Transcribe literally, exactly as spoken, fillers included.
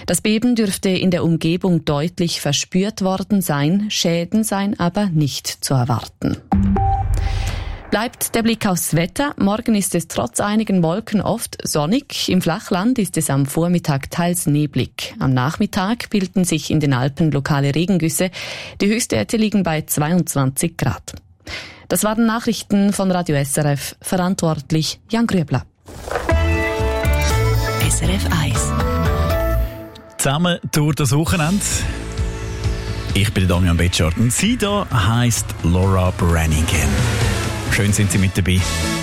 Das Beben dürfte in der Umgebung deutlich verspürt worden sein, Schäden seien aber nicht zu erwarten. Bleibt der Blick aufs Wetter. Morgen ist es trotz einigen Wolken oft sonnig. Im Flachland ist es am Vormittag teils neblig. Am Nachmittag bilden sich in den Alpen lokale Regengüsse. Die Höchstwerte liegen bei zweiundzwanzig Grad. Das waren Nachrichten von Radio S R F. Verantwortlich Jan Grübler. S R F eins. Zusammen durch das Wochenende. Ich bin der Damian Betschart und sie da heisst Laura Branigan. Schön sind Sie mit dabei.